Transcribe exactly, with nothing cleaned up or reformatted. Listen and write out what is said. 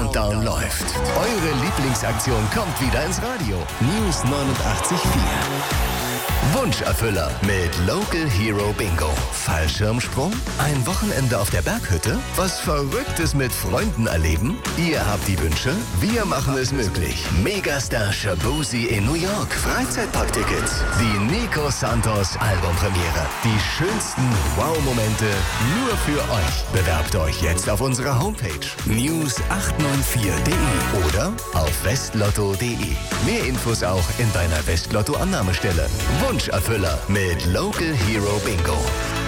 Countdown läuft. Eure Lieblingsaktion kommt wieder ins Radio. News neunundachtzig Komma vier. Wunscherfüller mit Local Hero Bingo. Fallschirmsprung? Ein Wochenende auf der Berghütte? Was Verrücktes mit Freunden erleben? Ihr habt die Wünsche? Wir machen es möglich. Megastar Shaboozey in New York. Freizeitparktickets. Die Nico Santos Albumpremiere. Die schönsten Wow-Momente nur für euch. Bewerbt euch jetzt auf unserer Homepage news acht neun vier punkt de oder auf westlotto punkt de. Mehr Infos auch in deiner Westlotto-Annahmestelle. Wunscherfüller mit Local Hero Bingo.